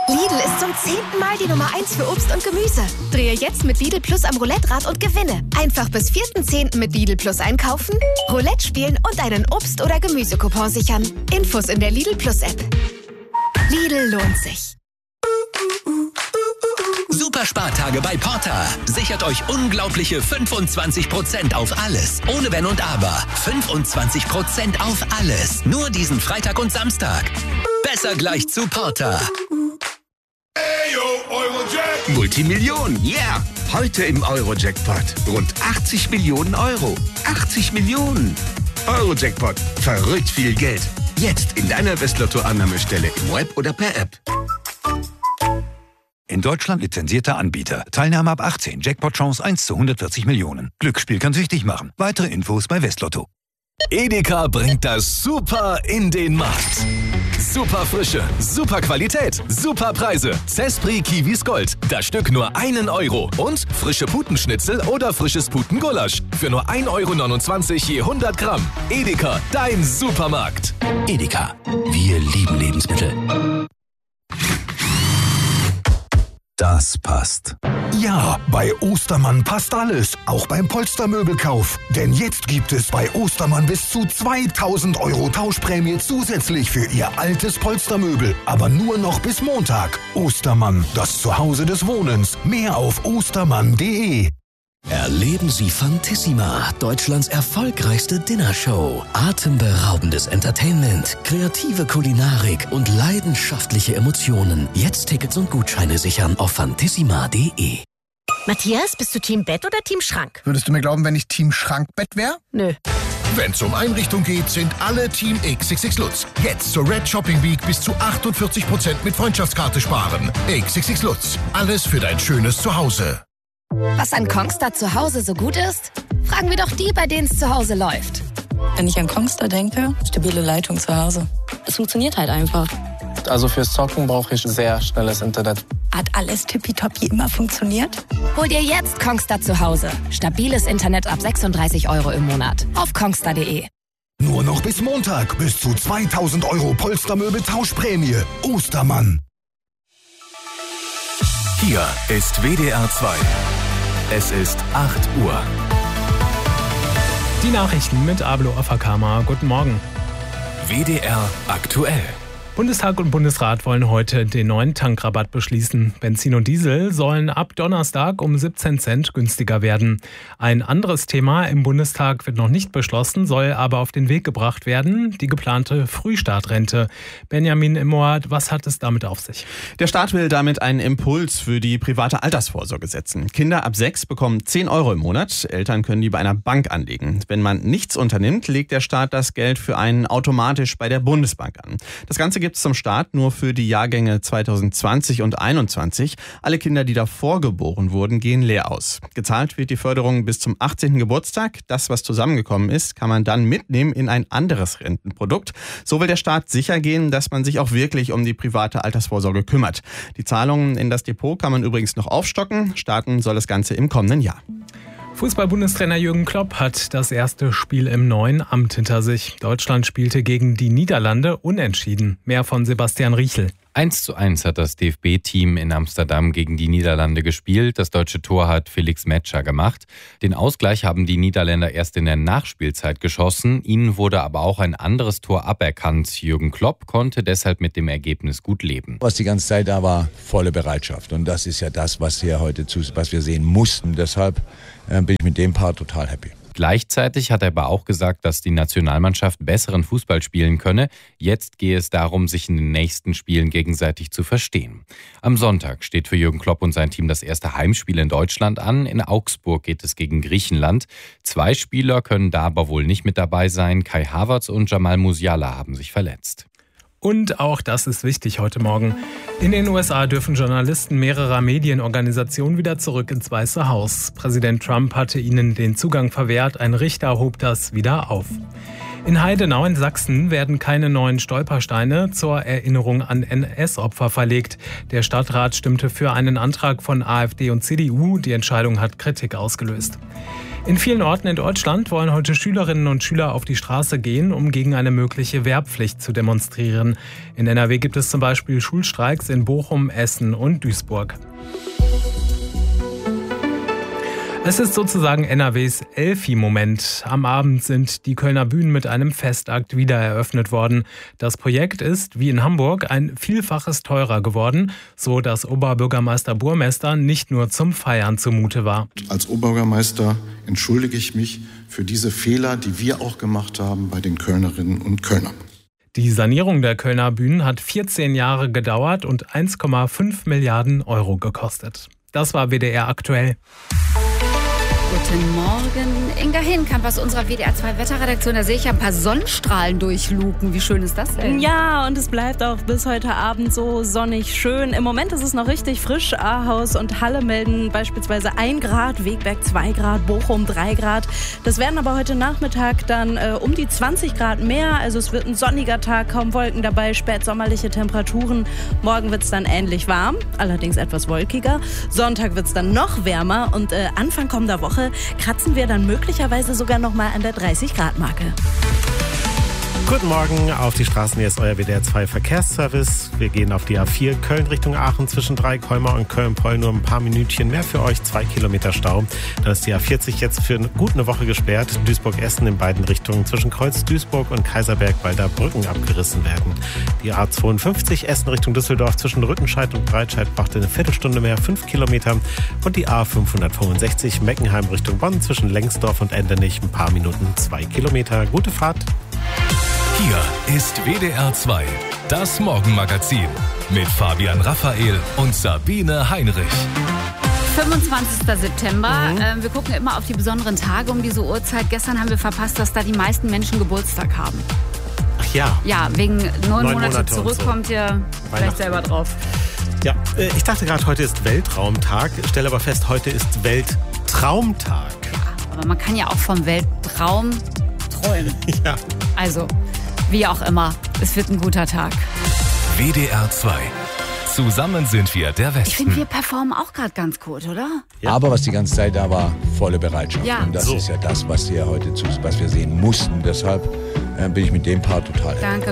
Lidl ist zum 10. Mal die Nummer 1 für Obst und Gemüse. Drehe jetzt mit Lidl Plus am Roulette-Rad und gewinne. Einfach bis 4.10. mit Lidl Plus einkaufen, Roulette spielen und einen Obst- oder Gemüsecoupon sichern. Infos in der Lidl Plus App. Lidl lohnt sich. Super Spartage bei Porter. Sichert euch unglaubliche 25% auf alles. Ohne Wenn und Aber. 25% auf alles. Nur diesen Freitag und Samstag. Besser gleich zu Porter. Multimillionen, yeah! Heute im Euro-Jackpot. Rund 80 Millionen Euro. 80 Millionen. Euro-Jackpot. Verrückt viel Geld. Jetzt in deiner Westlotto-Annahmestelle im Web oder per App. In Deutschland lizenzierter Anbieter. Teilnahme ab 18. Jackpot-Chance 1 zu 140 Millionen. Glücksspiel kann süchtig machen. Weitere Infos bei Westlotto. Edeka bringt das Super in den Markt. Super Frische, super Qualität, super Preise. Zespri Kiwis Gold. Das Stück nur 1 Euro. Und frische Putenschnitzel oder frisches Putengulasch. Für nur 1,29 € je 100 Gramm. Edeka, dein Supermarkt. Edeka. Wir lieben Lebensmittel. Das passt. Ja, bei Ostermann passt alles, auch beim Polstermöbelkauf. Denn jetzt gibt es bei Ostermann bis zu 2.000 € Tauschprämie zusätzlich für Ihr altes Polstermöbel. Aber nur noch bis Montag. Ostermann, das Zuhause des Wohnens. Mehr auf ostermann.de. Erleben Sie Fantissima, Deutschlands erfolgreichste Dinnershow. Atemberaubendes Entertainment, kreative Kulinarik und leidenschaftliche Emotionen. Jetzt Tickets und Gutscheine sichern auf fantissima.de. Matthias, bist du Team Bett oder Team Schrank? Würdest du mir glauben, wenn ich Team Schrankbett wäre? Nö. Wenn es um Einrichtung geht, sind alle Team XXX Lutz. Jetzt zur Red Shopping Week bis zu 48% mit Freundschaftskarte sparen. XXX Lutz. Alles für dein schönes Zuhause. Was an Kongstar zu Hause so gut ist? Fragen wir doch die, bei denen es zu Hause läuft. Wenn ich an Kongstar denke, stabile Leitung zu Hause. Es funktioniert halt einfach. Also fürs Zocken brauche ich sehr schnelles Internet. Hat alles tippitoppi immer funktioniert? Hol dir jetzt Kongstar zu Hause. Stabiles Internet ab 36 € im Monat. Auf kongstar.de. Nur noch bis Montag. Bis zu 2.000 € Polstermöbel Tauschprämie. Ostermann. Hier ist WDR 2. Es ist 8 Uhr. Die Nachrichten mit Ablo Afakama. Guten Morgen. WDR aktuell. Bundestag und Bundesrat wollen heute den neuen Tankrabatt beschließen. Benzin und Diesel sollen ab Donnerstag um 17 Cent günstiger werden. Ein anderes Thema im Bundestag wird noch nicht beschlossen, soll aber auf den Weg gebracht werden: die geplante Frühstartrente. Benjamin Immoat, was hat es damit auf sich? Der Staat will damit einen Impuls für die private Altersvorsorge setzen. Kinder ab 6 bekommen 10 € im Monat. Eltern können die bei einer Bank anlegen. Wenn man nichts unternimmt, legt der Staat das Geld für einen automatisch bei der Bundesbank an. Das Ganze gibt es zum Start nur für die Jahrgänge 2020 und 2021. Alle Kinder, die davor geboren wurden, gehen leer aus. Gezahlt wird die Förderung bis zum 18. Geburtstag. Das, was zusammengekommen ist, kann man dann mitnehmen in ein anderes Rentenprodukt. So will der Staat sicher gehen, dass man sich auch wirklich um die private Altersvorsorge kümmert. Die Zahlungen in das Depot kann man übrigens noch aufstocken. Starten soll das Ganze im kommenden Jahr. Fußball-Bundestrainer Jürgen Klopp hat das erste Spiel im neuen Amt hinter sich. Deutschland spielte gegen die Niederlande unentschieden. Mehr von Sebastian Riechel. 1:1 hat das DFB-Team in Amsterdam gegen die Niederlande gespielt. Das deutsche Tor hat Felix Metscher gemacht. Den Ausgleich haben die Niederländer erst in der Nachspielzeit geschossen. Ihnen wurde aber auch ein anderes Tor aberkannt. Jürgen Klopp konnte deshalb mit dem Ergebnis gut leben. Was die ganze Zeit da war, volle Bereitschaft. Und das ist ja das, was wir sehen mussten. Deshalb bin ich mit dem Part total happy. Gleichzeitig hat er aber auch gesagt, dass die Nationalmannschaft besseren Fußball spielen könne. Jetzt gehe es darum, sich in den nächsten Spielen gegenseitig zu verstehen. Am Sonntag steht für Jürgen Klopp und sein Team das erste Heimspiel in Deutschland an. In Augsburg geht es gegen Griechenland. 2 Spieler können da aber wohl nicht mit dabei sein. Kai Havertz und Jamal Musiala haben sich verletzt. Und auch das ist wichtig heute Morgen. In den USA dürfen Journalisten mehrerer Medienorganisationen wieder zurück ins Weiße Haus. Präsident Trump hatte ihnen den Zugang verwehrt. Ein Richter hob das wieder auf. In Heidenau in Sachsen werden keine neuen Stolpersteine zur Erinnerung an NS-Opfer verlegt. Der Stadtrat stimmte für einen Antrag von AfD und CDU. Die Entscheidung hat Kritik ausgelöst. In vielen Orten in Deutschland wollen heute Schülerinnen und Schüler auf die Straße gehen, um gegen eine mögliche Wehrpflicht zu demonstrieren. In NRW gibt es zum Beispiel Schulstreiks in Bochum, Essen und Duisburg. Es ist sozusagen NRWs Elfi-Moment. Am Abend sind die Kölner Bühnen mit einem Festakt wieder eröffnet worden. Das Projekt ist, wie in Hamburg, ein Vielfaches teurer geworden, so dass Oberbürgermeister Burmester nicht nur zum Feiern zumute war. Als Oberbürgermeister entschuldige ich mich für diese Fehler, die wir auch gemacht haben bei den Kölnerinnen und Kölnern. Die Sanierung der Kölner Bühnen hat 14 Jahre gedauert und 1,5 Milliarden Euro gekostet. Das war WDR aktuell. Guten Morgen, Inga Hinkamp aus unserer WDR2-Wetterredaktion. Da sehe ich ja ein paar Sonnenstrahlen durchluken. Wie schön ist das denn? Ja, und es bleibt auch bis heute Abend so sonnig schön. Im Moment ist es noch richtig frisch. Ahaus und Halle melden beispielsweise 1 Grad, Wegberg 2 Grad, Bochum 3 Grad. Das werden aber heute Nachmittag dann um die 20 Grad mehr. Also es wird ein sonniger Tag, kaum Wolken dabei, spätsommerliche Temperaturen. Morgen wird es dann ähnlich warm, allerdings etwas wolkiger. Sonntag wird es dann noch wärmer und Anfang kommender Woche kratzen wir dann möglicherweise sogar noch mal an der 30-Grad-Marke. Guten Morgen, auf die Straßen, hier ist euer WDR2 Verkehrsservice. Wir gehen auf die A4 Köln Richtung Aachen zwischen Dreikolmer und Köln-Poll nur ein paar Minütchen mehr für euch, 2 Kilometer Stau. Dann ist die A40 jetzt für gut eine Woche gesperrt. Duisburg-Essen in beiden Richtungen zwischen Kreuz-Duisburg und Kaiserberg, weil da Brücken abgerissen werden. Die A52 Essen Richtung Düsseldorf zwischen Rüttenscheid und Breitscheid brachte eine Viertelstunde mehr, 5 Kilometer. Und die A565 Meckenheim Richtung Bonn zwischen Lengsdorf und Endenich ein paar Minuten, 2 Kilometer. Gute Fahrt. Hier ist WDR 2, das Morgenmagazin mit Fabian Raphael und Sabine Heinrich. 25. September. Wir gucken immer auf die besonderen Tage um diese Uhrzeit. Gestern haben wir verpasst, dass da die meisten Menschen Geburtstag haben. Ach ja. Ja, wegen 9 Monate zurück so. Kommt ihr vielleicht selber drauf. Ja, ich dachte gerade, heute ist Weltraumtag. Stelle aber fest, heute ist Weltraumtag. Ja, aber man kann ja auch vom Weltraum träumen. Ja. Also, wie auch immer, es wird ein guter Tag. WDR 2. Zusammen sind wir der Westen. Ich finde, wir performen auch gerade ganz gut, oder? Ja. Aber was die ganze Zeit da war, volle Bereitschaft. Ja. Und das ist ja das, was wir heute was wir sehen mussten. Deshalb bin ich mit dem Part total happy. Danke.